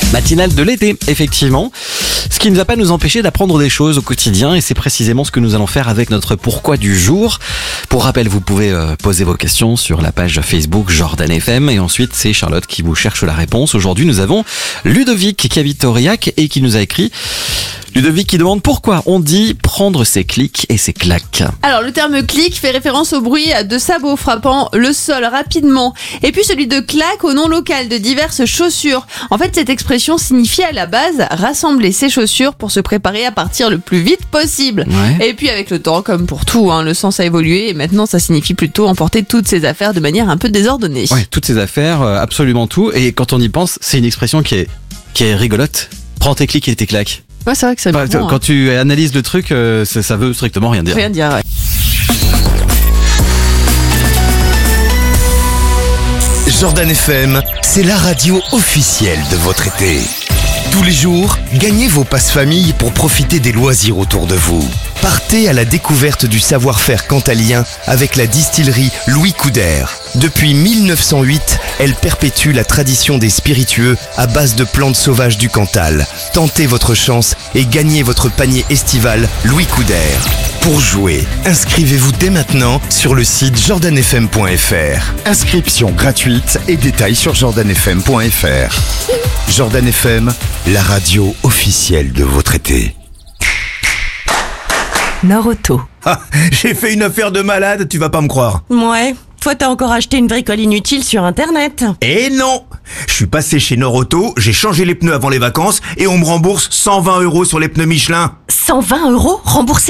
Matinale de l'été, effectivement. Ce qui ne va pas nous empêcher d'apprendre des choses au quotidien, et c'est précisément ce que nous allons faire avec notre pourquoi du jour. Pour rappel, vous pouvez poser vos questions sur la page Facebook Jordan FM, et ensuite c'est Charlotte qui vous cherche la réponse. Aujourd'hui, nous avons Ludovic qui habite Aurillac et qui nous a écrit. Ludovic qui demande pourquoi on dit prendre ses clics et ses claques. Alors le terme clic fait référence au bruit de sabots frappant le sol rapidement, et puis celui de claque au nom local de diverses chaussures. En fait, cette expression signifie à la base rassembler ses chaussures pour se préparer à partir le plus vite possible. Ouais. Et puis avec le temps, comme pour tout, le sens a évolué et maintenant ça signifie plutôt emporter toutes ses affaires de manière un peu désordonnée. Ouais, toutes ces affaires, absolument tout. Et quand on y pense, c'est une expression qui est rigolote. Prends tes clics et tes claques. Ouais, c'est vrai que c'est Bah, marrant, quand tu analyses le truc, ça veut strictement rien dire. Rien dire, ouais. Jordan FM, c'est la radio officielle de votre été. Tous les jours, gagnez vos passes famille pour profiter des loisirs autour de vous. Partez à la découverte du savoir-faire cantalien avec la distillerie Louis Couder. Depuis 1908, elle perpétue la tradition des spiritueux à base de plantes sauvages du Cantal. Tentez votre chance et gagnez votre panier estival Louis Couder. Pour jouer, inscrivez-vous dès maintenant sur le site jordanfm.fr. Inscription gratuite et détails sur jordanfm.fr. Jordan FM, la radio officielle de votre été. Nord-Auto. Ah, j'ai fait une affaire de malade, tu vas pas me croire. Ouais, toi t'as encore acheté une bricole inutile sur internet. Eh non! Je suis passé chez Nord-Auto, j'ai changé les pneus avant les vacances et on me rembourse 120 € sur les pneus Michelin. 120 € remboursés